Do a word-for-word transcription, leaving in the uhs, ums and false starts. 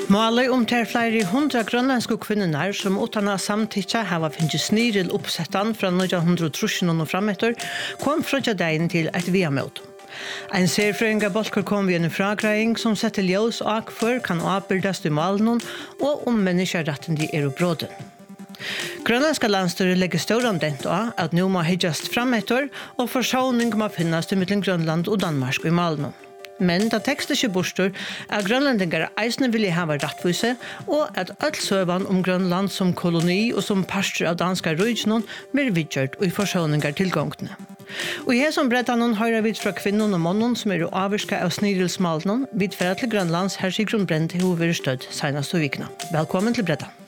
Målet om til flere hundra grønlandske kvinner som utan å samtykke har finnet sniril oppsettan fra nittenhundretrusjen og frametter, kom fra dagen til et via-møte. En serfrøynga bolker kom vi en fragrøying som setter ljøs og akfor kan avbildes i malen og om menneskeretten de er oppråden. Grønlandska landstyret legger større dent av at nå må hedjast frametter og forsoning må finnes til mellom Grønland og Danmark i malen. Men da tekster ikke bostor er grønlandinger eisne vilje hava rattvise og at all søvan om Grønland som koloni og som pastor av danska rujtnon mer vidgjørt og i forsoningar tilgångene. Og her som brettan høyrer vidt fra kvinnen og mannen som er avvirska av snirilsmalen vidt fra til Grønlands her Sigrun Brent i hovedstød senast og vikna. Velkommen til brettan.